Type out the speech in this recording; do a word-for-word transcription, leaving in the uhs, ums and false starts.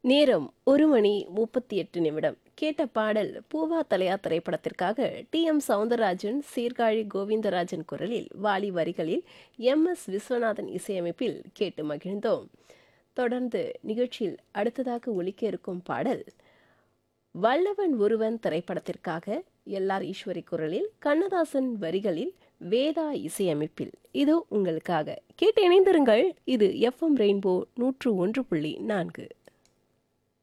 நேரம் ஒரு மணி முப்பத்தி எட்டு நிமிடம். கேட்ட பாடல் பூவா தலையா திரைப்படத்திற்காக டி எம் சௌந்தரராஜன், சீர்காழி கோவிந்தராஜன் குரலில், வாலி வரிகளில், எம் எஸ் விஸ்வநாதன் இசையமைப்பில் கேட்டு மகிழ்ந்தோம். தொடர்ந்து நிகழ்ச்சியில் அடுத்ததாக ஒலிக்க இருக்கும் பாடல் வல்லவன் ஒருவன் திரைப்படத்திற்காக எல் ஆர் ஈஸ்வரி குரலில், கண்ணதாசன் வரிகளில், வேதா இசையமைப்பில். இதோ உங்களுக்காக கேட்டு இணைந்திருங்கள். இது எஃப் எம் ரெயின்போ நூற்று ஒன்று புள்ளி நான்கு.